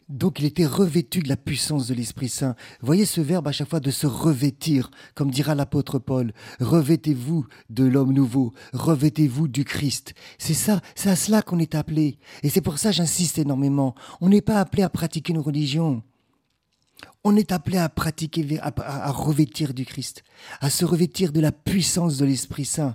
Donc il était revêtu de la puissance de l'Esprit Saint. Voyez ce verbe à chaque fois de se revêtir, comme dira l'apôtre Paul. Revêtez-vous de l'homme nouveau, revêtez-vous du Christ. C'est ça, c'est à cela qu'on est appelé. Et c'est pour ça que j'insiste énormément. On n'est pas appelé à pratiquer une religion. On est appelé à pratiquer, à revêtir du Christ, à se revêtir de la puissance de l'Esprit Saint.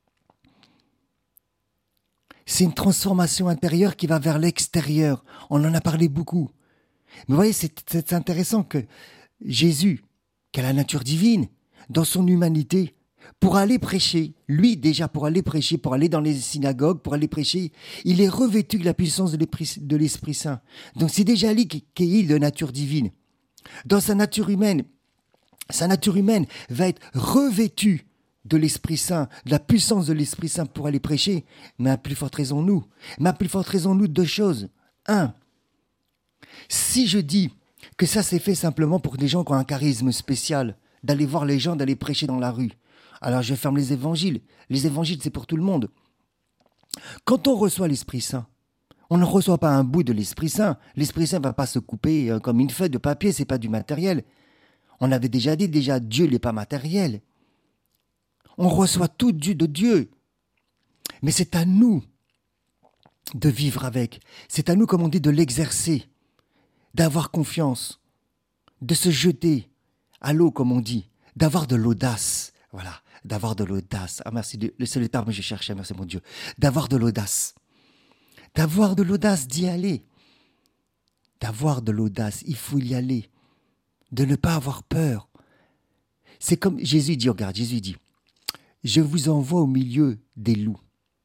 C'est une transformation intérieure qui va vers l'extérieur. On en a parlé beaucoup. Mais vous voyez, c'est intéressant que Jésus, qui a la nature divine, dans son humanité, pour aller prêcher, lui déjà pour aller prêcher, pour aller dans les synagogues, pour aller prêcher, il est revêtu de la puissance de l'Esprit Saint. Donc c'est déjà lui qui est de nature divine. Dans sa nature humaine va être revêtue de l'Esprit Saint, de la puissance de l'Esprit Saint pour aller prêcher. Mais à plus forte raison nous. Deux choses. Un, si je dis que ça c'est fait simplement pour des gens qui ont un charisme spécial, d'aller voir les gens, d'aller prêcher dans la rue, alors je ferme les évangiles. Les évangiles, c'est pour tout le monde. Quand on reçoit l'Esprit Saint, on ne reçoit pas un bout de l'Esprit Saint. L'Esprit Saint ne va pas se couper comme une feuille de papier, c'est pas du matériel. On avait déjà dit, Dieu n'est pas matériel. On reçoit tout de Dieu. Mais c'est à nous de vivre avec. C'est à nous, comme on dit, de l'exercer, d'avoir confiance, de se jeter à l'eau, comme on dit, d'avoir de l'audace. Voilà, d'avoir de l'audace. Ah merci, c'est le terme que je cherchais, merci mon Dieu. D'avoir de l'audace. D'avoir de l'audace d'y aller. D'avoir de l'audace, il faut y aller. De ne pas avoir peur. C'est comme Jésus dit, regarde, Jésus dit, je vous envoie au milieu des loups.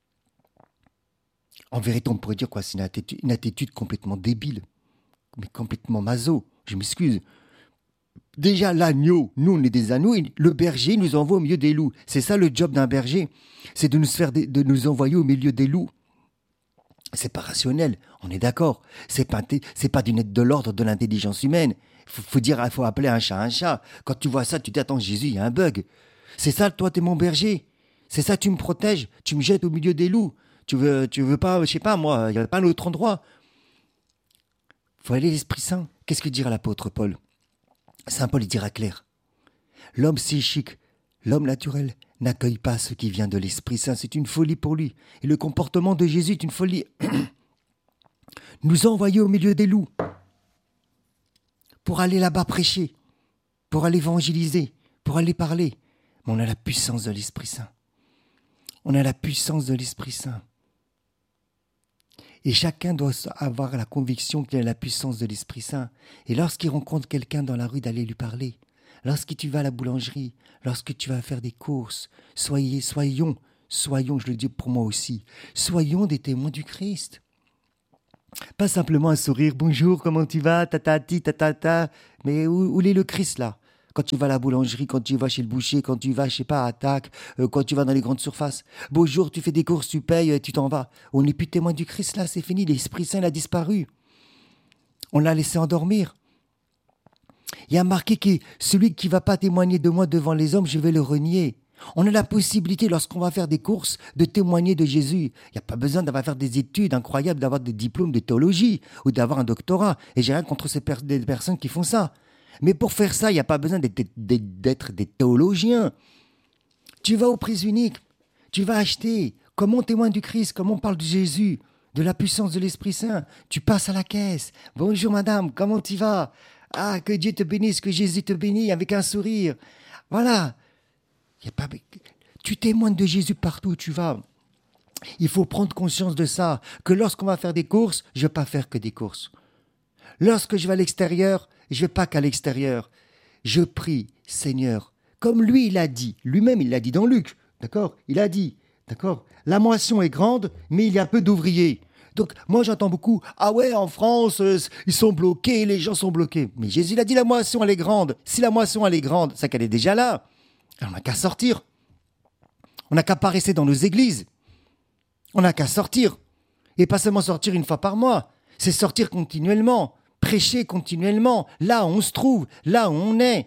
En vérité, on pourrait dire quoi, c'est une attitude complètement débile, mais complètement maso, je m'excuse. Déjà, l'agneau, nous on est des agneaux, et le berger nous envoie au milieu des loups. C'est ça le job d'un berger, c'est de nous envoyer au milieu des loups. C'est pas rationnel, on est d'accord. C'est pas de l'ordre de l'intelligence humaine. Il faut appeler un chat un chat. Quand tu vois ça, tu te dis, attends, Jésus, il y a un bug. C'est ça, toi, t'es mon berger. C'est ça, tu me protèges. Tu me jettes au milieu des loups. Tu veux pas, je sais pas, moi, il n'y a pas un autre endroit. Faut aller à l'Esprit Saint. Qu'est-ce que dira l'apôtre Paul? Saint Paul, il dira clair. L'homme psychique, l'homme naturel, n'accueille pas ce qui vient de l'Esprit Saint. C'est une folie pour lui. Et le comportement de Jésus est une folie. Nous envoyer au milieu des loups pour aller là-bas prêcher, pour aller évangéliser, pour aller parler. Mais on a la puissance de l'Esprit Saint. On a la puissance de l'Esprit Saint. Et chacun doit avoir la conviction qu'il a la puissance de l'Esprit Saint. Et lorsqu'il rencontre quelqu'un dans la rue, d'aller lui parler. Lorsque tu vas à la boulangerie, lorsque tu vas faire des courses, soyons, je le dis pour moi aussi, soyons des témoins du Christ. Pas simplement un sourire, bonjour, comment tu vas, tatati, tatata, mais où est le Christ là? Quand tu vas à la boulangerie, quand tu vas chez le boucher, quand tu vas, je sais pas, à Attaque, quand tu vas dans les grandes surfaces. Bonjour, tu fais des courses, tu payes, tu t'en vas. On n'est plus témoin du Christ là, c'est fini, l'Esprit Saint il a disparu. On l'a laissé endormir. Il y a marqué que celui qui ne va pas témoigner de moi devant les hommes, je vais le renier. On a la possibilité, lorsqu'on va faire des courses, de témoigner de Jésus. Il n'y a pas besoin d'avoir faire des études incroyables, d'avoir des diplômes de théologie ou d'avoir un doctorat. Et j'ai rien contre des personnes qui font ça. Mais pour faire ça, il n'y a pas besoin d'être des théologiens. Tu vas aux prises uniques, tu vas acheter. Comme on témoigne du Christ, comme on parle de Jésus, de la puissance de l'Esprit Saint. Tu passes à la caisse. Bonjour madame, comment tu vas? Ah, que Dieu te bénisse, que Jésus te bénisse avec un sourire. Voilà. Tu témoignes de Jésus partout où tu vas. Il faut prendre conscience de ça, que lorsqu'on va faire des courses, je ne vais pas faire que des courses. Lorsque je vais à l'extérieur, je ne vais pas qu'à l'extérieur. Je prie, Seigneur, comme lui il a dit, lui-même il l'a dit dans Luc, d'accord? Il a dit, d'accord? La moisson est grande, mais il y a peu d'ouvriers. Donc, moi, j'entends beaucoup, ah ouais, en France, ils sont bloqués, les gens sont bloqués. Mais Jésus, il a dit, la moisson, elle est grande. Si la moisson, elle est grande, c'est qu'elle est déjà là. Alors, on n'a qu'à sortir. On n'a qu'à pas rester dans nos églises. On n'a qu'à sortir. Et pas seulement sortir une fois par mois. C'est sortir continuellement, prêcher continuellement, là où on se trouve, là où on est.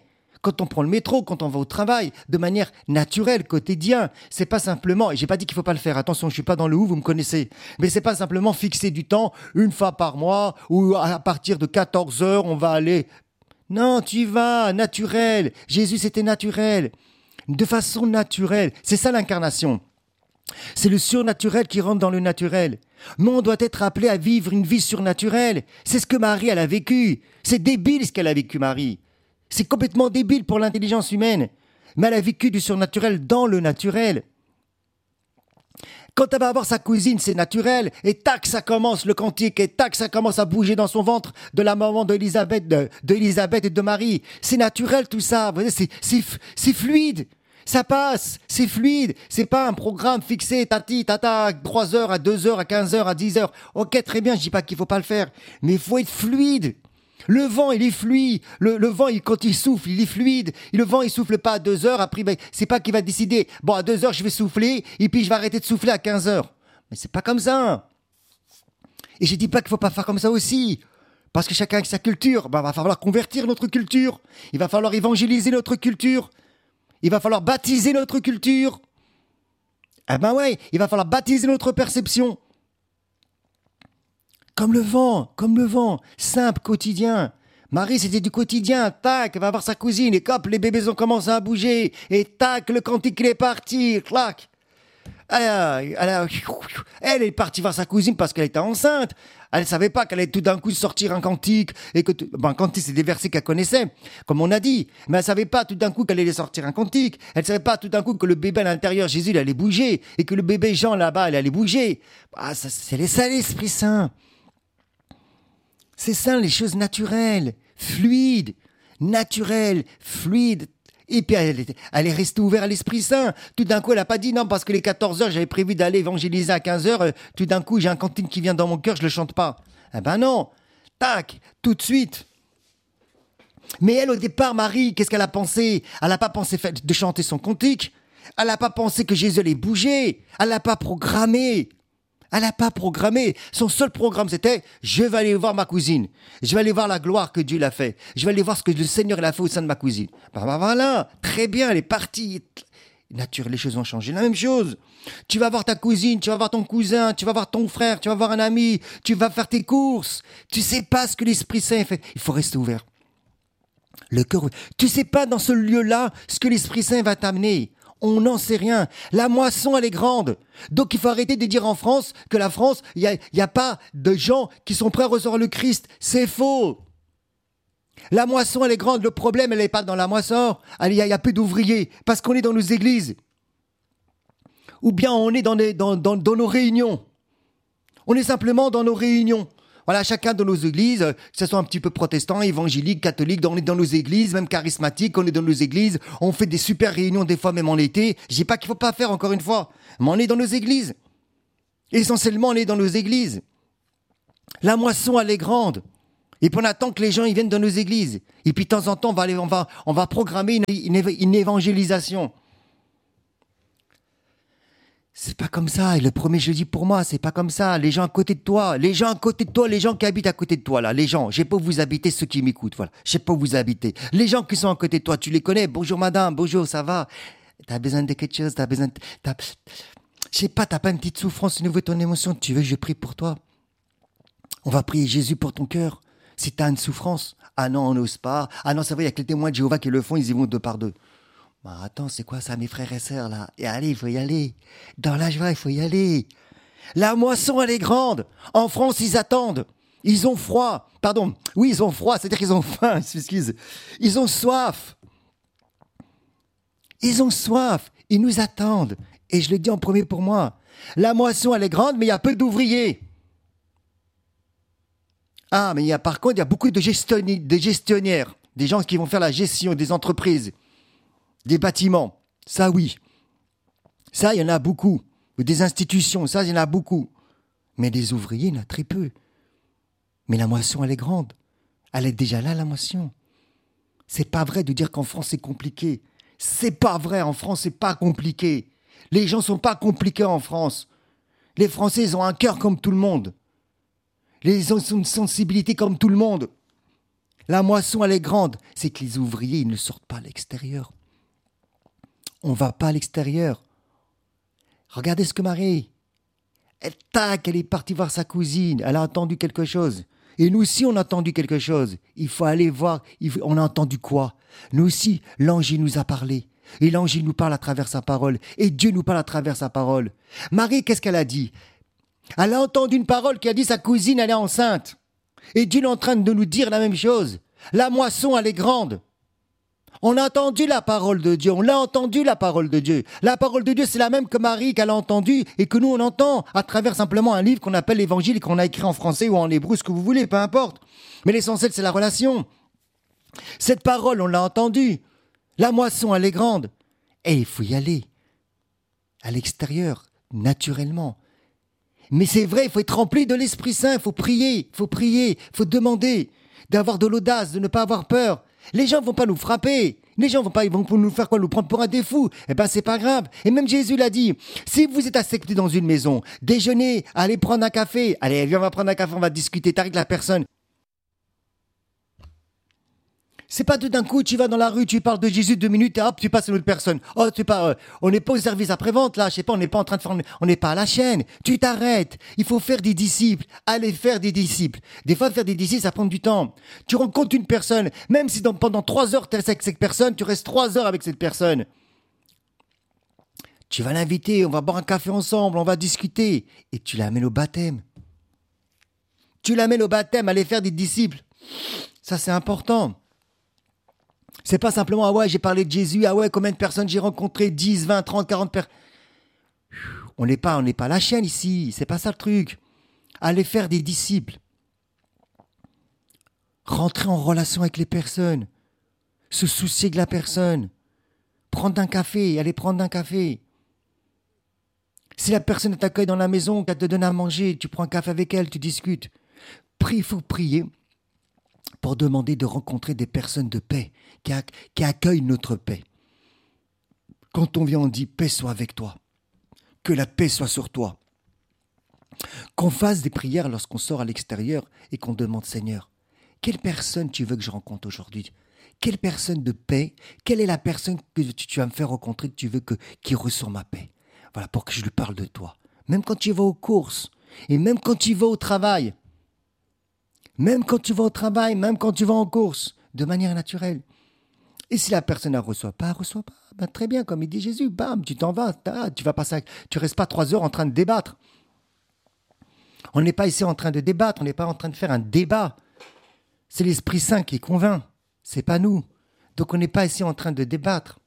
quand on prend le métro, quand on va au travail, de manière naturelle, quotidienne. C'est pas simplement, et j'ai pas dit qu'il faut pas le faire, attention, je suis pas dans le ou, vous me connaissez, mais c'est pas simplement fixer du temps, une fois par mois, ou à partir de 14 heures, on va aller. Non, tu y vas, naturel. Jésus, c'était naturel. De façon naturelle. C'est ça l'incarnation. C'est le surnaturel qui rentre dans le naturel. Mais on doit être appelé à vivre une vie surnaturelle. C'est ce que Marie, elle a vécu. C'est débile ce qu'elle a vécu, Marie. C'est complètement débile pour l'intelligence humaine. Mais elle a vécu du surnaturel dans le naturel. Quand elle va avoir sa cousine, c'est naturel. Et tac, ça commence le cantique. Et tac, ça commence à bouger dans son ventre de la maman d'Élisabeth, d'Élisabeth et de Marie. C'est naturel tout ça. Vous voyez, c'est fluide. Ça passe, c'est fluide, c'est pas un programme fixé, tati, tata, 3 heures, à 2 heures, à 15 heures, à 10 heures. Ok, très bien, je dis pas qu'il faut pas le faire, mais il faut être fluide. Le vent, il est fluide. Le vent, quand il souffle, il est fluide. Et le vent, il souffle pas à 2 heures, après, c'est pas qu'il va décider, bon, à 2 heures, je vais souffler, et puis je vais arrêter de souffler à 15 heures. Mais c'est pas comme ça. Et je dis pas qu'il faut pas faire comme ça aussi. Parce que chacun avec sa culture, il va falloir convertir notre culture. Il va falloir évangéliser notre culture. Il va falloir baptiser notre culture. Eh ben ouais, il va falloir baptiser notre perception. Comme le vent, simple, quotidien. Marie, c'était du quotidien, tac, elle va voir sa cousine, et hop, les bébés ont commencé à bouger, et tac, le cantique il est parti, clac. Elle est partie voir sa cousine parce qu'elle était enceinte. Elle ne savait pas qu'elle allait tout d'un coup sortir un cantique. Et que un cantique, c'est des versets qu'elle connaissait, comme on a dit. Mais elle ne savait pas tout d'un coup qu'elle allait sortir un cantique. Elle ne savait pas tout d'un coup que le bébé à l'intérieur, Jésus, il allait bouger. Et que le bébé Jean là-bas, il allait bouger. Ah, c'est ça l'Esprit Saint. C'est ça les choses naturelles, fluides, naturelles, fluides. Et puis elle est restée ouverte à l'Esprit Saint. Tout d'un coup, elle n'a pas dit non, parce que les 14 heures, j'avais prévu d'aller évangéliser à 15 heures. Tout d'un coup, j'ai un cantique qui vient dans mon cœur, je ne le chante pas. Eh ben non, tac, tout de suite. Mais elle, au départ, Marie, qu'est-ce qu'elle a pensé? Elle n'a pas pensé de chanter son cantique. Elle n'a pas pensé que Jésus allait bouger. Elle n'a pas programmé. Elle n'a pas programmé. Son seul programme, c'était « Je vais aller voir ma cousine. Je vais aller voir la gloire que Dieu l'a fait. Je vais aller voir ce que le Seigneur l'a fait au sein de ma cousine. » Ben voilà, très bien, elle est partie. Nature, les choses ont changé. La même chose. Tu vas voir ta cousine, tu vas voir ton cousin, tu vas voir ton frère, tu vas voir un ami, tu vas faire tes courses. Tu sais pas ce que l'Esprit Saint fait. Il faut rester ouvert. Le cœur. Tu sais pas dans ce lieu-là ce que l'Esprit Saint va t'amener. On n'en sait rien. La moisson, elle est grande. Donc, il faut arrêter de dire en France que la France, il y a pas de gens qui sont prêts à recevoir le Christ. C'est faux. La moisson, elle est grande. Le problème, elle n'est pas dans la moisson. Il y a peu d'ouvriers parce qu'on est dans nos églises. Ou bien on est dans nos réunions. On est simplement dans nos réunions. Voilà, chacun de nos églises, que ce soit un petit peu protestant, évangélique, catholique, on est dans nos églises, même charismatique, on est dans nos églises, on fait des super réunions des fois même en été. Je dis pas qu'il faut pas faire encore une fois, mais on est dans nos églises. Essentiellement, on est dans nos églises. La moisson, elle est grande. Et puis on attend que les gens ils viennent dans nos églises. Et puis de temps en temps, on va programmer une évangélisation. C'est pas comme ça. Et le premier jeudi pour moi, c'est pas comme ça. Les gens à côté de toi, les gens qui habitent à côté de toi, là, les gens, je sais pas où vous habitez, ceux qui m'écoutent, voilà. Je sais pas où vous habitez. Les gens qui sont à côté de toi, tu les connais. Bonjour madame, bonjour, ça va? T'as besoin de quelque chose, je sais pas, t'as pas une petite souffrance au niveau de ton émotion, tu veux que je prie pour toi? On va prier Jésus pour ton cœur. Si t'as une souffrance, ah non, on n'ose pas. Ah non, c'est vrai, il y a que les témoins de Jéhovah qui le font, ils y vont 2 par 2. Bah attends, c'est quoi ça, mes frères et sœurs, là? Et allez, il faut y aller. Dans la joie, il faut y aller. La moisson, elle est grande. En France, ils attendent. Ils ont froid. Pardon. Oui, ils ont froid, c'est-à-dire qu'ils ont faim, excuse. Ils ont soif. Ils ont soif. Ils nous attendent. Et je le dis en premier pour moi. La moisson, elle est grande, mais il y a peu d'ouvriers. Ah, mais par contre, il y a beaucoup de gestionnaires. Des gens qui vont faire la gestion des entreprises. Des bâtiments, ça oui. Ça, il y en a beaucoup. Des institutions, ça, il y en a beaucoup. Mais des ouvriers, il y en a très peu. Mais la moisson, elle est grande. Elle est déjà là, la moisson. C'est pas vrai de dire qu'en France, c'est compliqué. C'est pas vrai, en France, c'est pas compliqué. Les gens sont pas compliqués en France. Les Français, ils ont un cœur comme tout le monde. Ils ont une sensibilité comme tout le monde. La moisson, elle est grande. C'est que les ouvriers, ils ne sortent pas à l'extérieur. On ne va pas à l'extérieur. Regardez ce que Marie. Elle est partie voir sa cousine. Elle a entendu quelque chose. Et nous aussi, on a entendu quelque chose. Il faut aller voir. On a entendu quoi? Nous aussi, l'ange, il nous a parlé. Et l'ange, il nous parle à travers sa parole. Et Dieu nous parle à travers sa parole. Marie, qu'est-ce qu'elle a dit? Elle a entendu une parole qui a dit sa cousine, elle est enceinte. Et Dieu est en train de nous dire la même chose. La moisson, elle est grande. On a entendu la parole de Dieu. On l'a entendu, la parole de Dieu. La parole de Dieu, c'est la même que Marie qu'elle a entendue et que nous, on entend à travers simplement un livre qu'on appelle l'Évangile et qu'on a écrit en français ou en hébreu, ce que vous voulez, peu importe. Mais l'essentiel, c'est la relation. Cette parole, on l'a entendue. La moisson, elle est grande. Et il faut y aller. À l'extérieur, naturellement. Mais c'est vrai, il faut être rempli de l'Esprit Saint, il faut prier, il faut demander, d'avoir de l'audace, de ne pas avoir peur. Les gens ne vont pas nous frapper, les gens ils vont nous faire quoi, nous prendre pour un des fous. Eh ben c'est pas grave. Et même Jésus l'a dit, si vous êtes accepté dans une maison, déjeuner, allez prendre un café, allez viens on va prendre un café, on va discuter, t'arrives la personne. C'est pas tout d'un coup, tu vas dans la rue, tu parles de Jésus 2 minutes et hop, tu passes à une autre personne. Oh, on n'est pas au service après-vente, là, je sais pas, on n'est pas en train de faire, on n'est pas à la chaîne. Tu t'arrêtes. Il faut faire des disciples. Allez faire des disciples. Des fois, faire des disciples, ça prend du temps. Tu rencontres une personne, même si pendant 3 heures, tu restes avec cette personne, tu restes 3 heures avec cette personne. Tu vas l'inviter, on va boire un café ensemble, on va discuter. Et tu l'amènes au baptême. Tu l'amènes au baptême, aller faire des disciples. Ça, c'est important. C'est pas simplement, ah ouais, j'ai parlé de Jésus, ah ouais, combien de personnes j'ai rencontrées, 10, 20, 30, 40 personnes. On n'est pas à la chaîne ici, c'est pas ça le truc. Aller faire des disciples. Rentrer en relation avec les personnes. Se soucier de la personne. Prendre un café, aller prendre un café. Si la personne t'accueille dans la maison, qu'elle te donne à manger, tu prends un café avec elle, tu discutes. Il faut prier pour demander de rencontrer des personnes de paix, qui accueillent notre paix. Quand on vient, on dit « paix soit avec toi », que la paix soit sur toi. Qu'on fasse des prières lorsqu'on sort à l'extérieur et qu'on demande « Seigneur, quelle personne tu veux que je rencontre aujourd'hui ? Quelle personne de paix ? Quelle est la personne que tu vas me faire rencontrer, que tu veux qui ressent ma paix ?» Voilà, pour que je lui parle de toi. Même quand tu vas aux courses, et même quand tu vas au travail, même quand tu vas au travail, même quand tu vas en course, de manière naturelle. Et si la personne ne reçoit pas, ben très bien, comme il dit Jésus, bam, tu t'en vas, tu vas passer, tu restes pas 3 heures en train de débattre. On n'est pas ici en train de débattre, on n'est pas en train de faire un débat. C'est l'Esprit Saint qui convainc, c'est pas nous. Donc on n'est pas ici en train de débattre.